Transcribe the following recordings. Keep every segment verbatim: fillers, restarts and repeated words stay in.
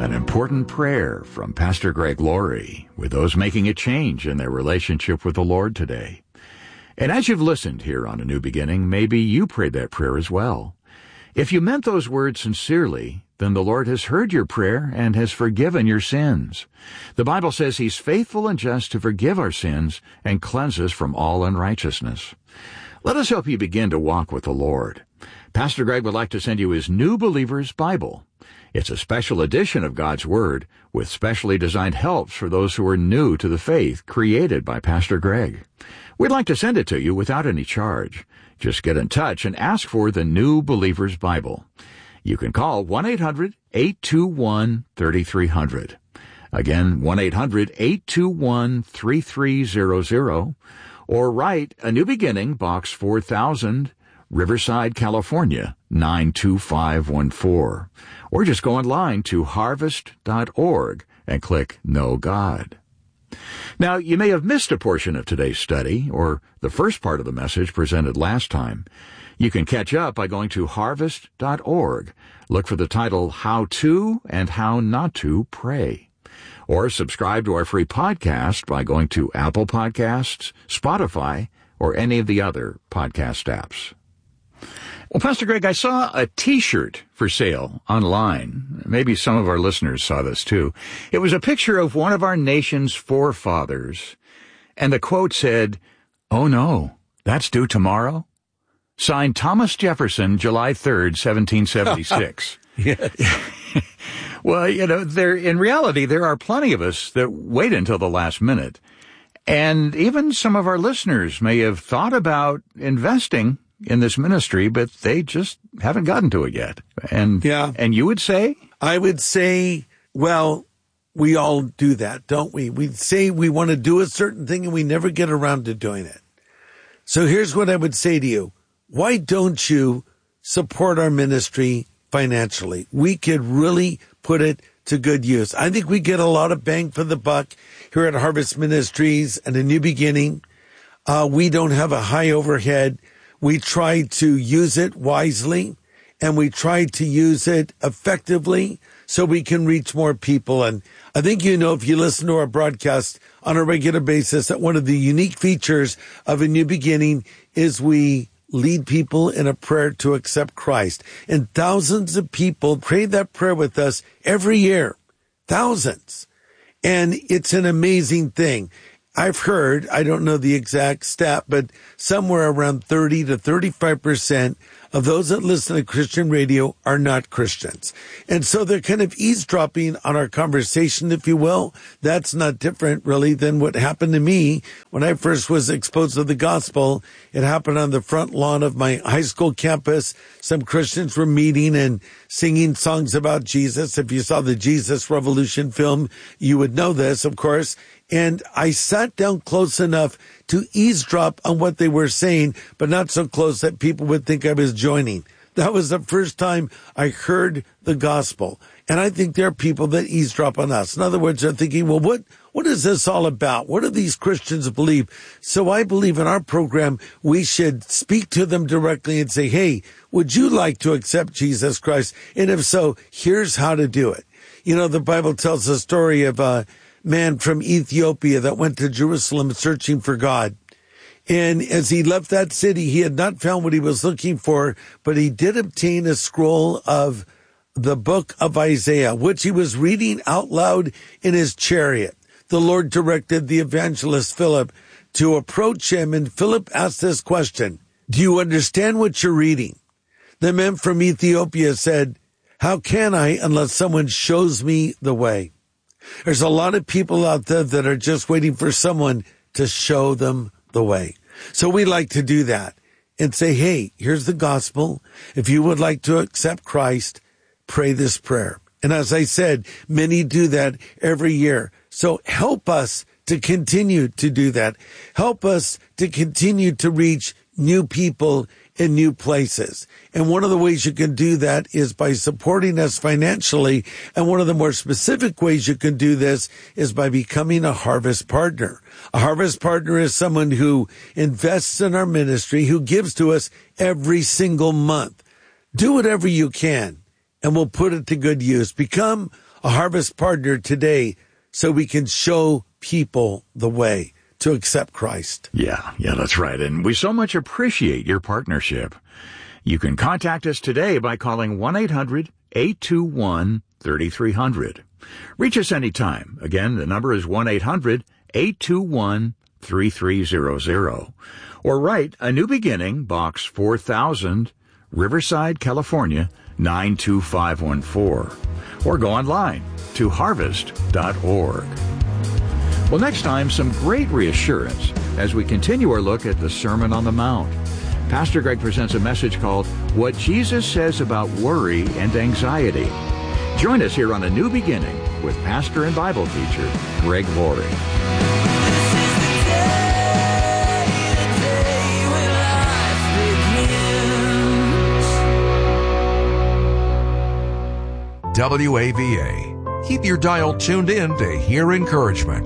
An important prayer from Pastor Greg Laurie with those making a change in their relationship with the Lord today. And as you've listened here on A New Beginning, maybe you prayed that prayer as well. If you meant those words sincerely, then the Lord has heard your prayer and has forgiven your sins. The Bible says He's faithful and just to forgive our sins and cleanse us from all unrighteousness. Let us help you begin to walk with the Lord. Pastor Greg would like to send you his New Believer's Bible. It's a special edition of God's Word with specially designed helps for those who are new to the faith created by Pastor Greg. We'd like to send it to you without any charge. Just get in touch and ask for the New Believer's Bible. You can call one eight hundred eight two one three three zero zero. Again, one eight hundred eight two one three three zero zero. Or write A New Beginning, Box four thousand, Riverside, California, nine two five one four. Or just go online to harvest dot org and click Know God. Now, you may have missed a portion of today's study or the first part of the message presented last time. You can catch up by going to harvest dot org. Look for the title How to and How Not to Pray. Or subscribe to our free podcast by going to Apple Podcasts, Spotify, or any of the other podcast apps. Well, Pastor Greg, I saw a T-shirt for sale online. Maybe some of our listeners saw this too. It was a picture of one of our nation's forefathers, and the quote said, "Oh no, that's due tomorrow?" Signed Thomas Jefferson, July third, seventeen seventy-six. Yes. Well, you know, there in reality, there are plenty of us that wait until the last minute. And even some of our listeners may have thought about investing in this ministry, but they just haven't gotten to it yet. And yeah. and you would say? I would say, well, we all do that, don't we? We say we want to do a certain thing and we never get around to doing it. So here's what I would say to you. Why don't you support our ministry financially? We could really put it to good use. I think we get a lot of bang for the buck here at Harvest Ministries and A New Beginning. Uh, we don't have a high overhead. We try to use it wisely, and we try to use it effectively so we can reach more people. And I think you know, if you listen to our broadcast on a regular basis, that one of the unique features of A New Beginning is we lead people in a prayer to accept Christ. And thousands of people pray that prayer with us every year. Thousands. And it's an amazing thing. I've heard, I don't know the exact stat, but somewhere around thirty to thirty-five percent of those that listen to Christian radio are not Christians. And so they're kind of eavesdropping on our conversation, if you will. That's not different, really, than what happened to me when I first was exposed to the gospel. It happened on the front lawn of my high school campus. Some Christians were meeting and singing songs about Jesus. If you saw the Jesus Revolution film, you would know this, of course. And I sat down close enough to eavesdrop on what they were saying, but not so close that people would think I was joining. That was the first time I heard the gospel. And I think there are people that eavesdrop on us. In other words, they're thinking, well, what, what is this all about? What do these Christians believe? So I believe in our program, we should speak to them directly and say, hey, would you like to accept Jesus Christ? And if so, here's how to do it. You know, the Bible tells the story of a man from Ethiopia that went to Jerusalem searching for God. And as he left that city, he had not found what he was looking for, but he did obtain a scroll of the book of Isaiah, which he was reading out loud in his chariot. The Lord directed the evangelist Philip to approach him, and Philip asked this question, do you understand what you're reading? The man from Ethiopia said, how can I unless someone shows me the way? There's a lot of people out there that are just waiting for someone to show them the way. So we like to do that and say, hey, here's the gospel. If you would like to accept Christ, pray this prayer. And as I said, many do that every year. So help us to continue to do that. Help us to continue to reach new people in new places. And one of the ways you can do that is by supporting us financially. And one of the more specific ways you can do this is by becoming a Harvest Partner. A Harvest Partner is someone who invests in our ministry, who gives to us every single month. Do whatever you can. and we'll put it to good use. Become a Harvest partner today so we can show people the way to accept Christ. Yeah, yeah, that's right. And we so much appreciate your partnership. You can contact us today by calling one eight hundred eight two one three three zero zero. Reach us anytime. Again, the number is one eight hundred eight two one three three zero zero. Or write A New Beginning, Box four thousand, Riverside, California, nine two five one four. Or go online to harvest dot org. Well, next time, some great reassurance as we continue our look at the Sermon on the Mount. Pastor Greg presents a message called What Jesus Says About Worry and Anxiety. Join us here on A New Beginning with pastor and Bible teacher Greg Laurie. W A V A. Keep your dial tuned in to hear encouragement.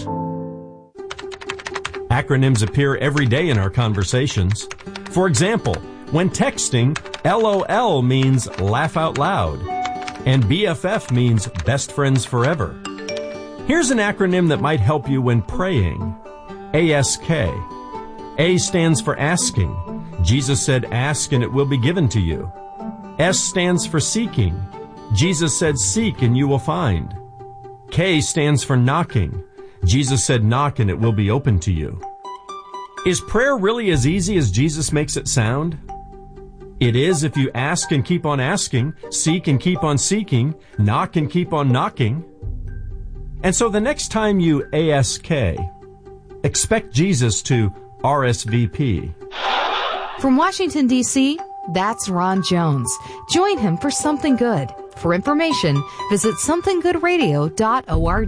Acronyms appear every day in our conversations. For example, when texting, LOL means laugh out loud, and B F F means best friends forever. Here's an acronym that might help you when praying. A S K. A stands for asking. Jesus said, ask and it will be given to you. S stands for seeking. Jesus said, seek and you will find. K stands for knocking. Jesus said, knock and it will be open to you. Is prayer really as easy as Jesus makes it sound? It is if you ask and keep on asking, seek and keep on seeking, knock and keep on knocking. And so the next time you A S K, expect Jesus to R S V P. From Washington, D C, that's Ron Jones. Join him for Something Good. For information, visit something good radio dot org.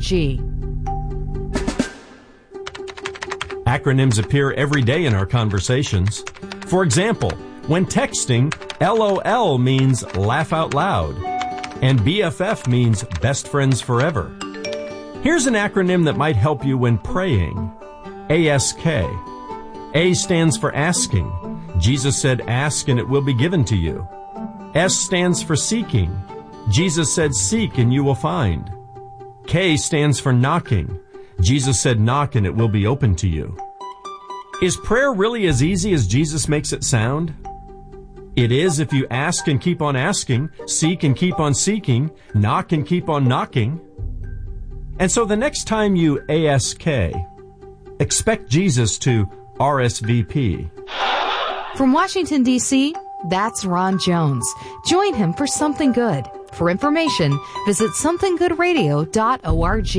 Acronyms appear every day in our conversations. For example, when texting, LOL means laugh out loud, and B F F means best friends forever. Here's an acronym that might help you when praying. A S K. A stands for asking. Jesus said, ask and it will be given to you. S stands for seeking. Jesus said, seek and you will find. K stands for knocking. Jesus said, knock and it will be open to you. Is prayer really as easy as Jesus makes it sound? It is if you ask and keep on asking, seek and keep on seeking, knock and keep on knocking. And so the next time you A S K, expect Jesus to R S V P. From Washington, D C, that's Ron Jones. Join him for Something Good. For information, visit something good radio dot org. With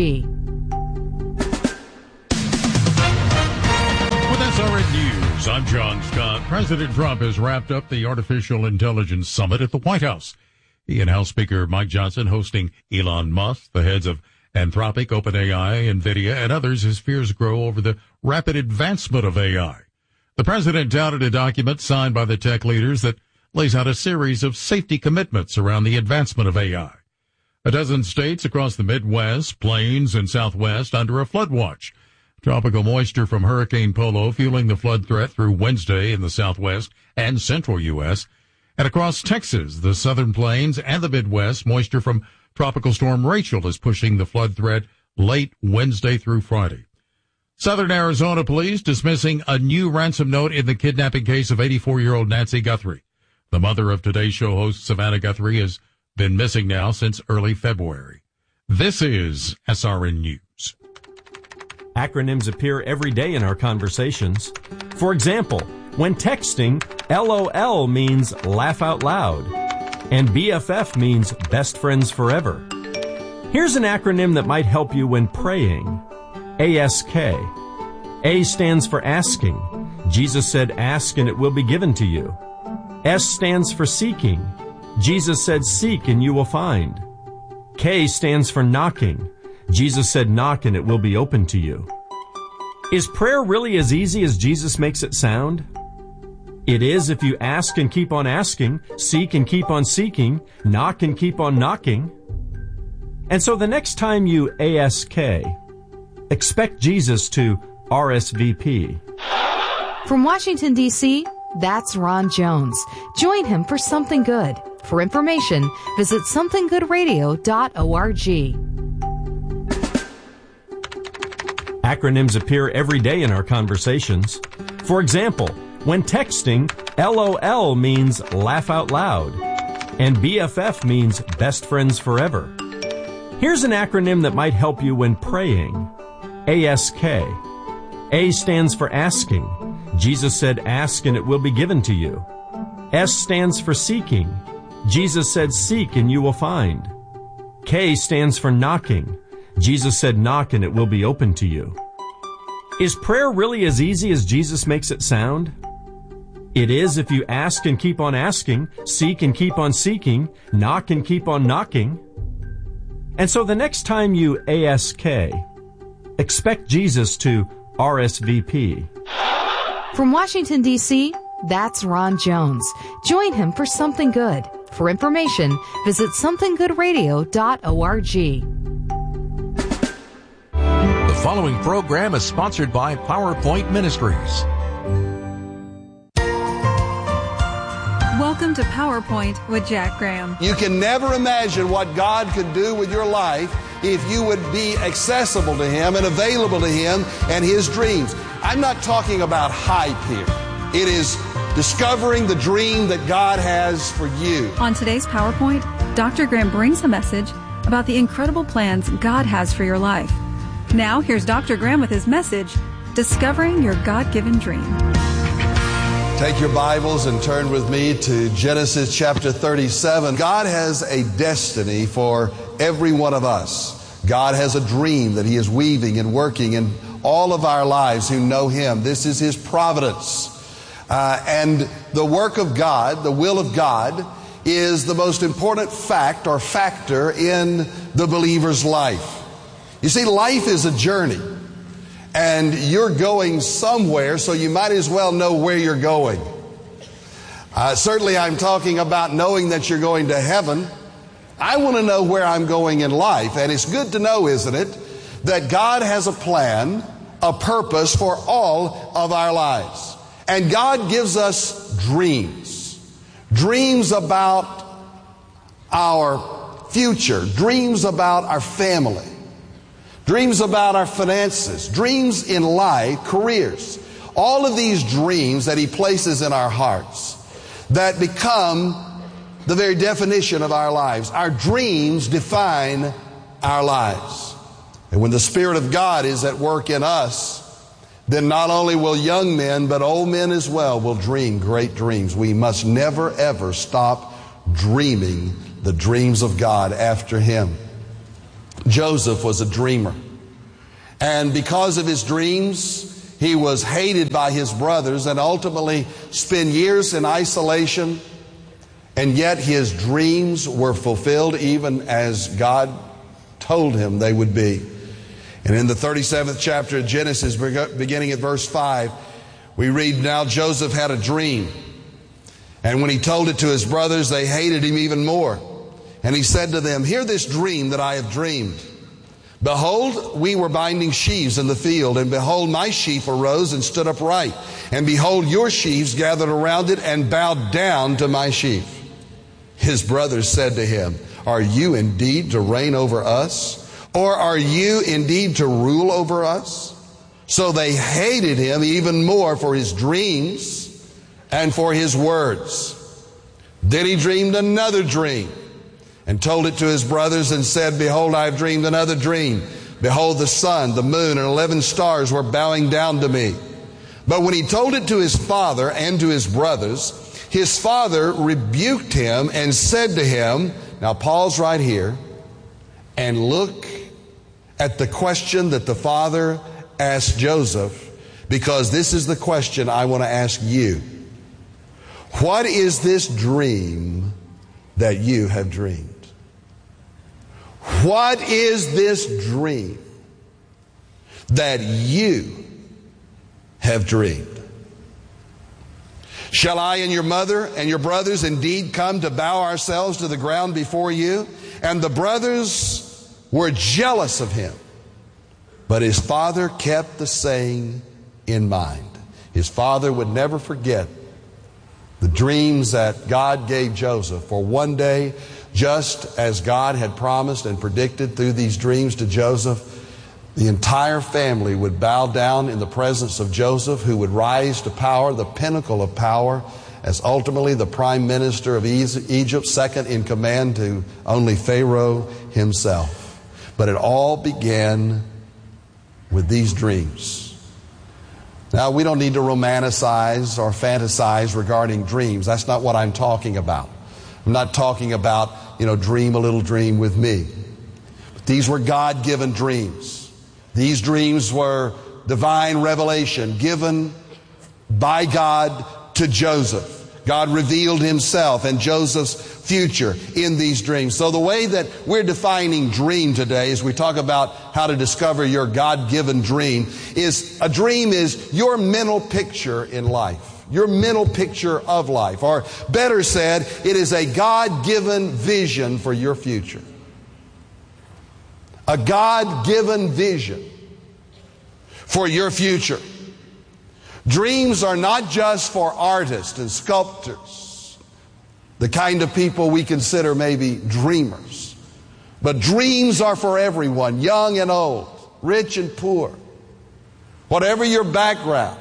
S R N News, I'm John Scott. President Trump has wrapped up the Artificial Intelligence Summit at the White House. He and House Speaker Mike Johnson hosting Elon Musk, the heads of Anthropic, OpenAI, NVIDIA, and others as fears grow over the rapid advancement of A I. The president touted a document signed by the tech leaders that lays out a series of safety commitments around the advancement of A I. A dozen states across the Midwest, Plains, and Southwest under a flood watch. Tropical moisture from Hurricane Polo fueling the flood threat through Wednesday in the Southwest and Central U S And across Texas, the Southern Plains, and the Midwest, moisture from Tropical Storm Rachel is pushing the flood threat late Wednesday through Friday. Southern Arizona police dismissing a new ransom note in the kidnapping case of eighty-four-year-old Nancy Guthrie. The mother of Today Show host Savannah Guthrie has been missing now since early February. This is S R N News. Acronyms appear every day in our conversations. For example, when texting, LOL means laugh out loud, and B F F means best friends forever. Here's an acronym that might help you when praying. A S K. A stands for asking. Jesus said, ask and it will be given to you. S stands for seeking. Jesus said, seek and you will find. K stands for knocking. Jesus said, knock and it will be open to you. Is prayer really as easy as Jesus makes it sound? It is if you ask and keep on asking, seek and keep on seeking, knock and keep on knocking. And so the next time you A S K, expect Jesus to R S V P. From Washington, D C, that's Ron Jones. Join him for Something Good. For information, visit something good radio dot org. Acronyms appear every day in our conversations. For example, when texting, LOL means laugh out loud, and B F F means best friends forever. Here's an acronym that might help you when praying. A S K. A stands for asking. Jesus said, ask and it will be given to you. S stands for seeking. Jesus said, seek and you will find. K stands for knocking. Jesus said, knock and it will be open to you. Is prayer really as easy as Jesus makes it sound? It is if you ask and keep on asking, seek and keep on seeking, knock and keep on knocking. And so the next time you A S K, expect Jesus to R S V P. From Washington, D C, that's Ron Jones. Join him for Something Good. For information, visit something good radio dot org. The following program is sponsored by PowerPoint Ministries. Welcome to PowerPoint with Jack Graham. You can never imagine what God could do with your life if you would be accessible to Him and available to Him and His dreams. I'm not talking about hype here. It is discovering the dream that God has for you. On today's PowerPoint, Doctor Graham brings a message about the incredible plans God has for your life. Now, here's Doctor Graham with his message, Discovering Your God-Given Dream. Take your Bibles and turn with me to Genesis chapter thirty-seven. God has a destiny for every one of us. God has a dream that He is weaving and working in all of our lives who know Him. This is His providence. Uh, and the work of God, the will of God, is the most important fact or factor in the believer's life. You see, life is a journey. And you're going somewhere, so you might as well know where you're going. Uh, certainly I'm talking about knowing that you're going to heaven. I want to know where I'm going in life. And it's good to know, isn't it, that God has a plan, a purpose for all of our lives. And God gives us dreams. Dreams about our future. Dreams about our family. Dreams about our finances. Dreams in life, careers. All of these dreams that He places in our hearts that become the very definition of our lives. Our dreams define our lives. And when the Spirit of God is at work in us, then not only will young men, but old men as well will dream great dreams. We must never, ever stop dreaming the dreams of God after Him. Joseph was a dreamer. And because of his dreams, he was hated by his brothers and ultimately spent years in isolation. And yet his dreams were fulfilled even as God told him they would be. And in the thirty-seventh chapter of Genesis, beginning at verse five, we read, now Joseph had a dream. And when he told it to his brothers, they hated him even more. And he said to them, hear this dream that I have dreamed. Behold, we were binding sheaves in the field, and behold, my sheaf arose and stood upright. And behold, your sheaves gathered around it and bowed down to my sheaf. His brothers said to him, are you indeed to reign over us? Or are you indeed to rule over us? So they hated him even more for his dreams and for his words. Then he dreamed another dream and told it to his brothers and said, behold, I have dreamed another dream. Behold, the sun, the moon, and eleven stars were bowing down to me. But when he told it to his father and to his brothers, his father rebuked him and said to him, now pause right here and look at the question that the father asked Joseph, because this is the question I want to ask you. What is this dream that you have dreamed? What is this dream that you have dreamed? Shall I and your mother and your brothers indeed come to bow ourselves to the ground before you? And the brothers were jealous of him. But his father kept the saying in mind. His father would never forget The dreams that God gave Joseph, for one day, just as God had promised and predicted through these dreams to Joseph, the entire family would bow down in the presence of Joseph, who would rise to power, the pinnacle of power, as ultimately the prime minister of Egypt, second in command to only Pharaoh himself. But it all began with these dreams. Now, we don't need to romanticize or fantasize regarding dreams. That's not what I'm talking about. I'm not talking about, you know, dream a little dream with me. But these were God-given dreams. These dreams were divine revelation given by God to Joseph. God revealed himself and Joseph's future in these dreams. So the way that we're defining dream today, as we talk about how to discover your God-given dream, is a dream is your mental picture in life. Your mental picture of life. Or better said, it is a God-given vision for your future. A God-given vision for your future. Dreams are not just for artists and sculptors, the kind of people we consider maybe dreamers. But dreams are for everyone, young and old, rich and poor. Whatever your background,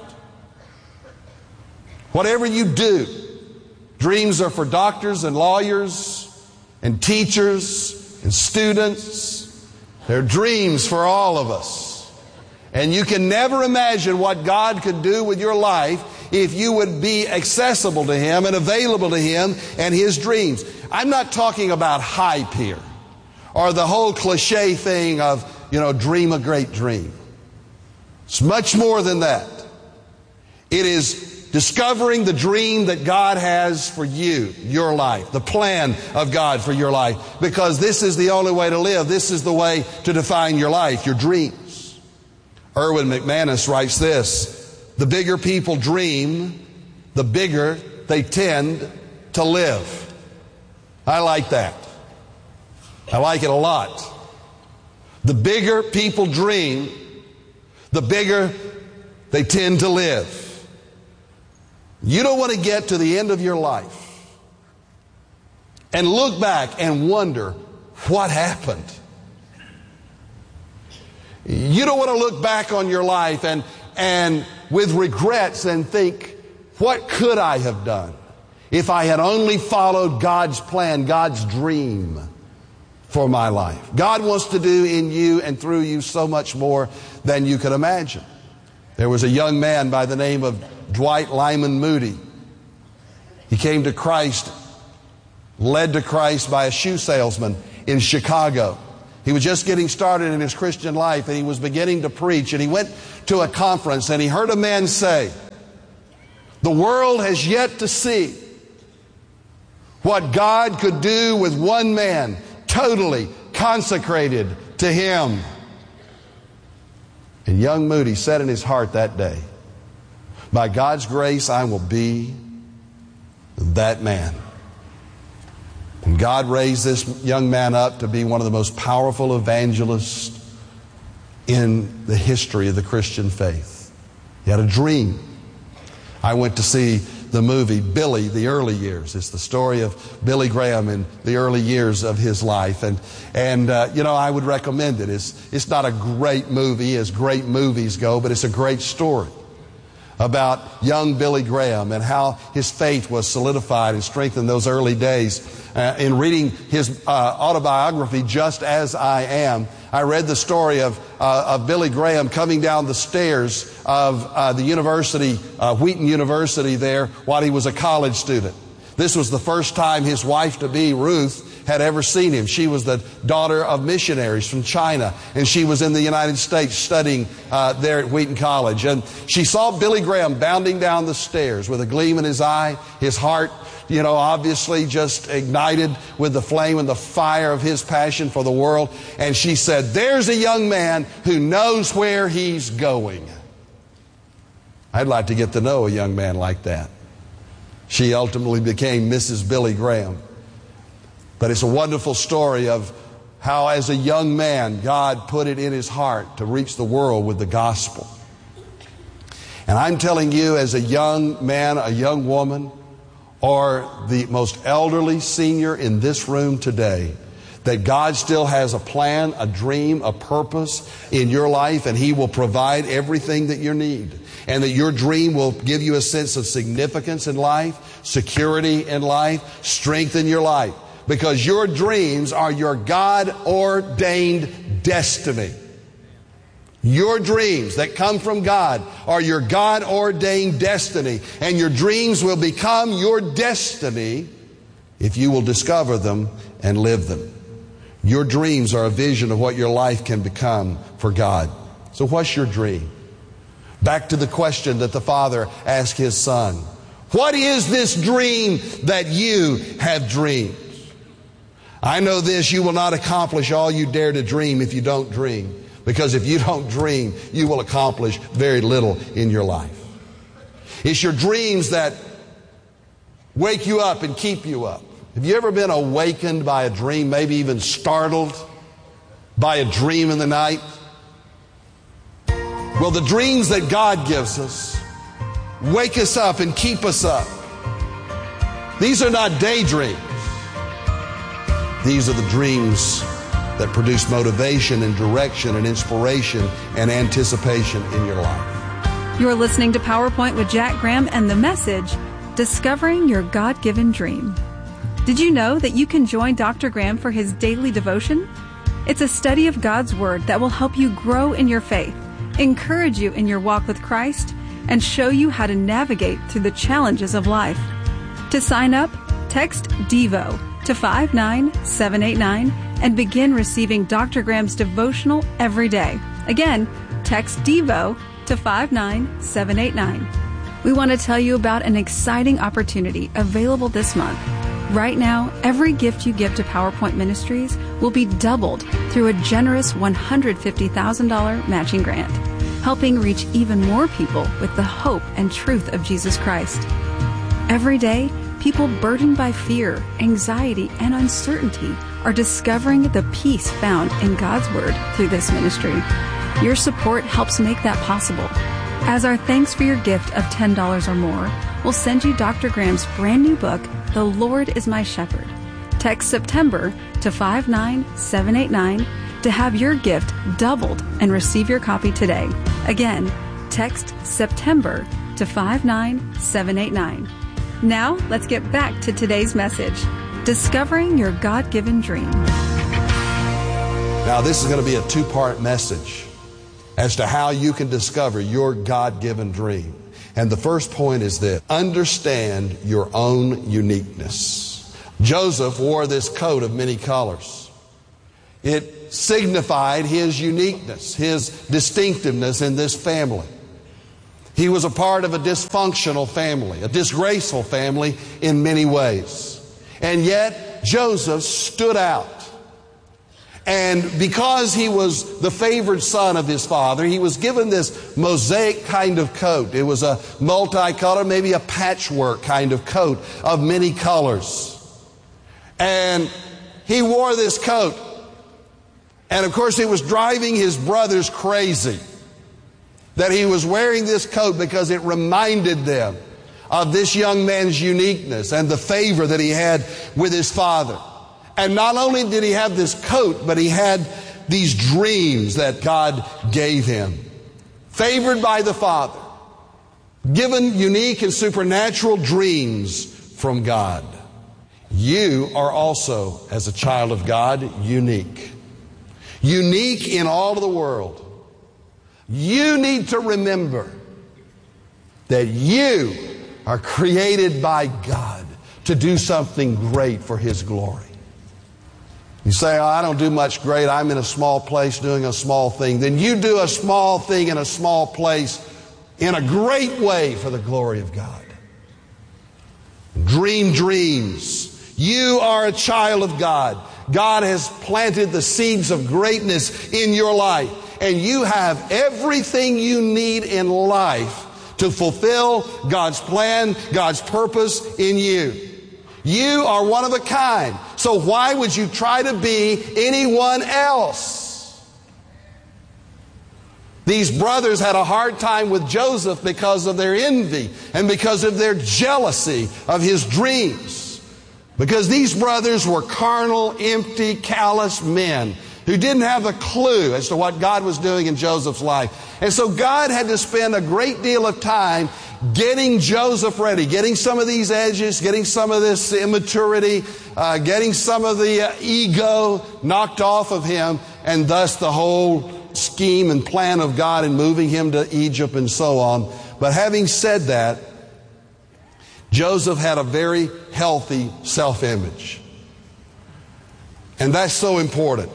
whatever you do, dreams are for doctors and lawyers and teachers and students. They're dreams for all of us. And you can never imagine what God could do with your life if you would be accessible to Him and available to Him and His dreams. I'm not talking about hype here or the whole cliche thing of, you know, dream a great dream. It's much more than that. It is discovering the dream that God has for you, your life, the plan of God for your life. Because this is the only way to live. This is the way to define your life, your dreams. Erwin McManus writes this: the bigger people dream, the bigger they tend to live. I like that. I like it a lot. The bigger people dream, the bigger they tend to live. You don't want to get to the end of your life and look back and wonder what happened. You don't want to look back on your life and, and with regrets and think, what could I have done if I had only followed God's plan, God's dream for my life? God wants to do in you and through you so much more than you could imagine. There was a young man by the name of Dwight Lyman Moody. He came to Christ, led to Christ by a shoe salesman in Chicago. He was just getting started in his Christian life, and he was beginning to preach. And he went to a conference, and he heard a man say, the world has yet to see what God could do with one man totally consecrated to Him. And young Moody said in his heart that day, by God's grace, I will be that man. And God raised this young man up to be one of the most powerful evangelists in the history of the Christian faith. He had a dream. I went to see the movie Billy, the early years. It's the story of Billy Graham in the early years of his life. And, and uh, you know, I would recommend it. It's, it's not a great movie as great movies go, but it's a great story about young Billy Graham and how his faith was solidified and strengthened those early days. Uh, in reading his uh, autobiography, Just As I Am, I read the story of, uh, of Billy Graham coming down the stairs of uh, the university, uh, Wheaton University there, while he was a college student. This was the first time his wife-to-be, Ruth, had ever seen him. She was the daughter of missionaries from China, and she was in the United States studying uh, there at Wheaton College. And she saw Billy Graham bounding down the stairs with a gleam in his eye, his heart, you know, obviously just ignited with the flame and the fire of his passion for the world. And she said, there's a young man who knows where he's going. I'd like to get to know a young man like that. She ultimately became Missus Billy Graham. But it's a wonderful story of how as a young man, God put it in his heart to reach the world with the gospel. And I'm telling you, as a young man, a young woman, or the most elderly senior in this room today, that God still has a plan, a dream, a purpose in your life, and He will provide everything that you need. And that your dream will give you a sense of significance in life, security in life, strength in your life. Because your dreams are your God-ordained destiny. Your dreams that come from God are your God-ordained destiny. And your dreams will become your destiny if you will discover them and live them. Your dreams are a vision of what your life can become for God. So what's your dream? Back to the question that the father asked his son. What is this dream that you have dreamed? I know this, you will not accomplish all you dare to dream if you don't dream. Because if you don't dream, you will accomplish very little in your life. It's your dreams that wake you up and keep you up. Have you ever been awakened by a dream, maybe even startled by a dream in the night? Well, the dreams that God gives us wake us up and keep us up. These are not daydreams. These are the dreams that produce motivation and direction and inspiration and anticipation in your life. You're listening to PowerPoint with Jack Graham and the message, Discovering Your God-Given Dream. Did you know that you can join Doctor Graham for his daily devotion? It's a study of God's Word that will help you grow in your faith, encourage you in your walk with Christ, and show you how to navigate through the challenges of life. To sign up, text DEVO to five nine seven eight nine and begin receiving Doctor Graham's devotional every day. Again, text DEVO to five nine seven eight nine. We want to tell you about an exciting opportunity available this month. Right now, every gift you give to PowerPoint Ministries will be doubled through a generous one hundred fifty thousand dollars matching grant, helping reach even more people with the hope and truth of Jesus Christ. Every day, people burdened by fear, anxiety, and uncertainty are discovering the peace found in God's Word through this ministry. Your support helps make that possible. As our thanks for your gift of ten dollars or more, we'll send you Doctor Graham's brand new book, The Lord is My Shepherd. Text September to five nine seven eight nine to have your gift doubled and receive your copy today. Again, text September to five nine seven eight nine. Now, let's get back to today's message, Discovering Your God-Given Dream. Now, this is going to be a two-part message as to how you can discover your God-given dream. And the first point is this: understand your own uniqueness. Joseph wore this coat of many colors. It signified his uniqueness, his distinctiveness in this family. He was a part of a dysfunctional family, a disgraceful family in many ways. And yet, Joseph stood out. And because he was the favored son of his father, he was given this mosaic kind of coat. It was a multicolor, maybe a patchwork kind of coat of many colors. And he wore this coat. And of course, it was driving his brothers crazy that he was wearing this coat, because it reminded them of this young man's uniqueness and the favor that he had with his father. And not only did he have this coat, but he had these dreams that God gave him. Favored by the Father. Given unique and supernatural dreams from God. You are also, as a child of God, unique. Unique in all of the world. You need to remember that you are created by God to do something great for His glory. You say, oh, I don't do much great. I'm in a small place doing a small thing. Then you do a small thing in a small place in a great way for the glory of God. Dream dreams. You are a child of God. God has planted the seeds of greatness in your life. And you have everything you need in life to fulfill God's plan, God's purpose in you. You are one of a kind. So why would you try to be anyone else? These brothers had a hard time with Joseph because of their envy and because of their jealousy of his dreams. Because these brothers were carnal, empty, callous men who didn't have a clue as to what God was doing in Joseph's life. And so God had to spend a great deal of time getting Joseph ready, getting some of these edges, getting some of this immaturity, uh, getting some of the uh, ego knocked off of him, and thus the whole scheme and plan of God in moving him to Egypt and so on. But having said that, Joseph had a very healthy self-image. And that's so important.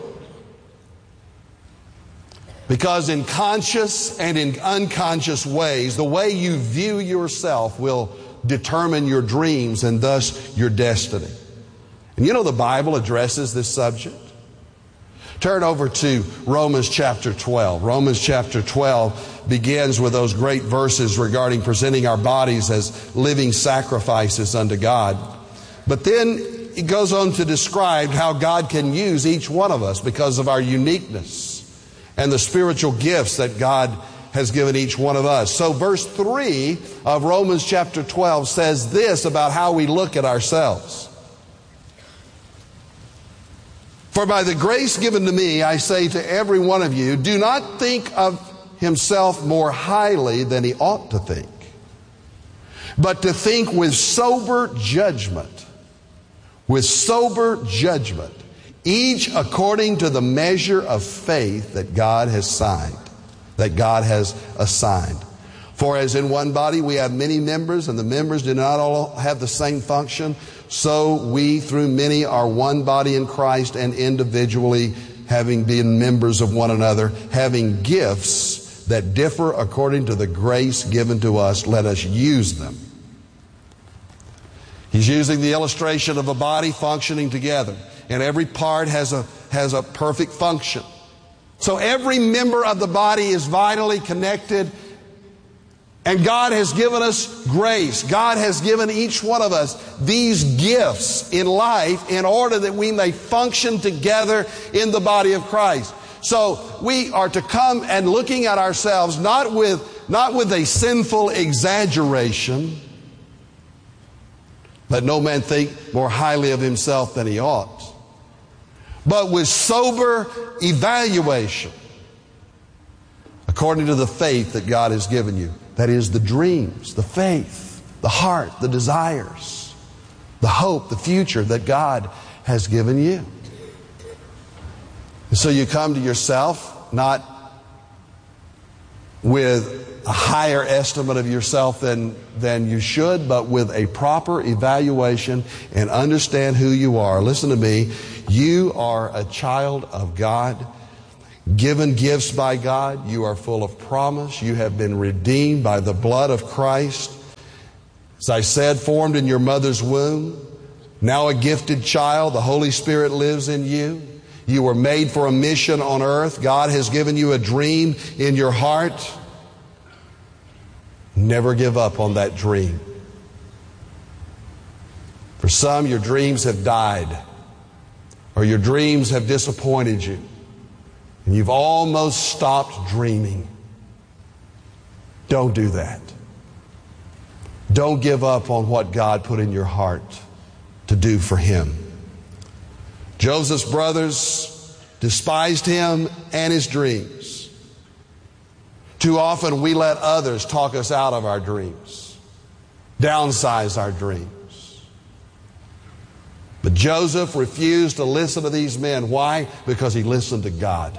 Because in conscious and in unconscious ways, the way you view yourself will determine your dreams and thus your destiny. And you know the Bible addresses this subject. Turn over to Romans chapter twelve. Romans chapter twelve begins with those great verses regarding presenting our bodies as living sacrifices unto God. But then it goes on to describe how God can use each one of us because of our uniqueness and the spiritual gifts that God has given each one of us. So verse three of Romans chapter twelve says this about how we look at ourselves. For by the grace given to me, I say to every one of you, do not think of himself more highly than he ought to think, but to think with sober judgment, with sober judgment, each according to the measure of faith that God has signed, that God has assigned. For as in one body we have many members, and the members do not all have the same function, so we through many are one body in Christ, and individually having been members of one another, having gifts that differ according to the grace given to us, let us use them. He's using the illustration of a body functioning together, and every part has a has a perfect function. So every member of the body is vitally connected. And God has given us grace. God has given each one of us these gifts in life in order that we may function together in the body of Christ. So we are to come and looking at ourselves not with, not with a sinful exaggeration, let no man think more highly of himself than he ought, but with sober evaluation according to the faith that God has given you. That is the dreams, the faith, the heart, the desires, the hope, the future that God has given you. And so you come to yourself not with a higher estimate of yourself than, than you should, but with a proper evaluation and understand who you are. Listen to me. You are a child of God, given gifts by God. You are full of promise. You have been redeemed by the blood of Christ. As I said, formed in your mother's womb. Now a gifted child. The Holy Spirit lives in you. You were made for a mission on earth. God has given you a dream in your heart. Never give up on that dream. For some, your dreams have died, or your dreams have disappointed you. And you've almost stopped dreaming. Don't do that. Don't give up on what God put in your heart to do for Him. Joseph's brothers despised him and his dreams. Too often we let others talk us out of our dreams, downsize our dreams. But Joseph refused to listen to these men. Why? Because he listened to God.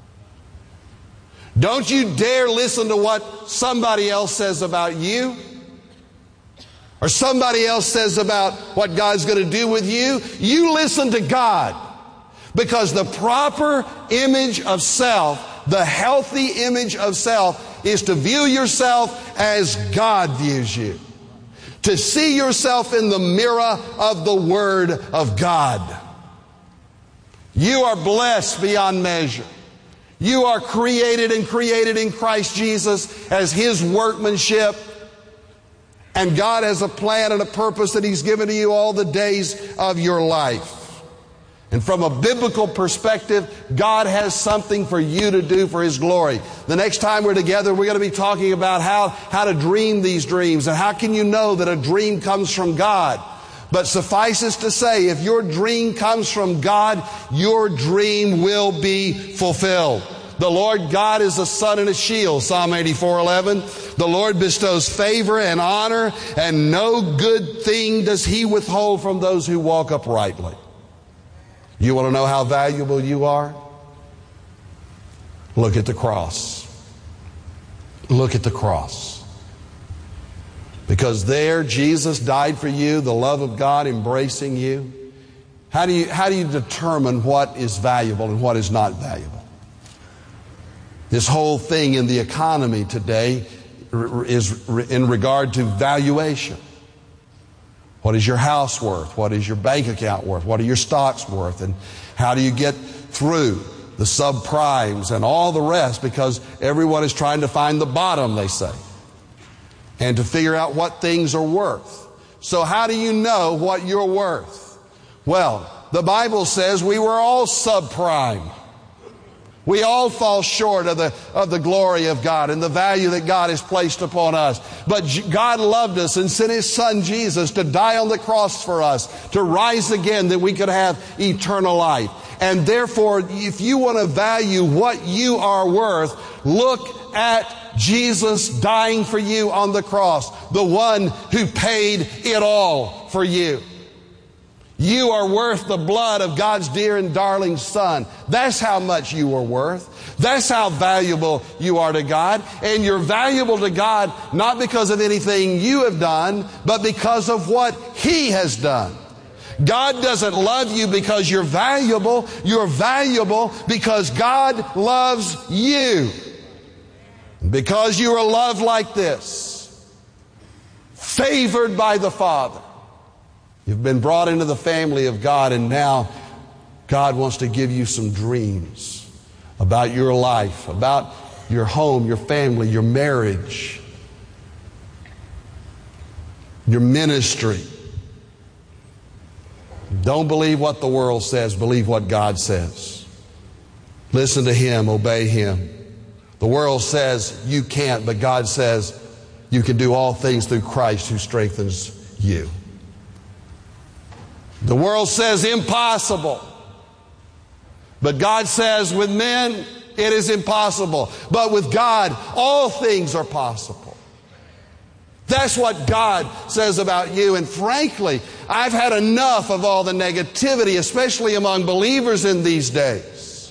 Don't you dare listen to what somebody else says about you, or somebody else says about what God's going to do with you. You listen to God, because the proper image of self, the healthy image of self, is to view yourself as God views you. To see yourself in the mirror of the Word of God. You are blessed beyond measure. You are created and created in Christ Jesus as His workmanship. And God has a plan and a purpose that He's given to you all the days of your life. And from a biblical perspective, God has something for you to do for His glory. The next time we're together, we're going to be talking about how, how to dream these dreams and how can you know that a dream comes from God. But suffices to say, if your dream comes from God, your dream will be fulfilled. The Lord God is a sun and a shield, Psalm eighty-four eleven. The Lord bestows favor and honor, and no good thing does He withhold from those who walk uprightly. You want to know how valuable you are? Look at the cross. Look at the cross. Because there Jesus died for you, the love of God embracing you. How do you, how do you determine what is valuable and what is not valuable? This whole thing in the economy today is in regard to valuation. What is your house worth? What is your bank account worth? What are your stocks worth? And how do you get through the subprimes and all the rest? Because everyone is trying to find the bottom, they say, and to figure out what things are worth. So how do you know what you're worth? Well, the Bible says we were all subprime. We all fall short of the, of the glory of God and the value that God has placed upon us. But God loved us and sent His Son Jesus to die on the cross for us, to rise again that we could have eternal life. And therefore, if you want to value what you are worth, look at Jesus dying for you on the cross, the one who paid it all for you. You are worth the blood of God's dear and darling Son. That's how much you are worth. That's how valuable you are to God. And you're valuable to God not because of anything you have done, but because of what He has done. God doesn't love you because you're valuable. You're valuable because God loves you. Because you are loved like this, favored by the Father. You've been brought into the family of God, and now God wants to give you some dreams about your life, about your home, your family, your marriage, your ministry. Don't believe what the world says, believe what God says. Listen to Him, obey Him. The world says you can't, but God says you can do all things through Christ who strengthens you. The world says impossible. But God says with men it is impossible. But with God all things are possible. That's what God says about you. And frankly, I've had enough of all the negativity, especially among believers in these days.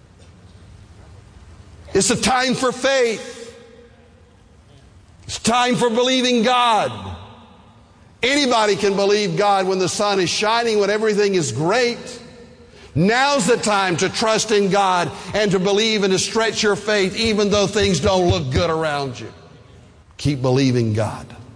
It's a time for faith. It's time for believing God. Anybody can believe God when the sun is shining, when everything is great. Now's the time to trust in God and to believe and to stretch your faith even though things don't look good around you. Keep believing God.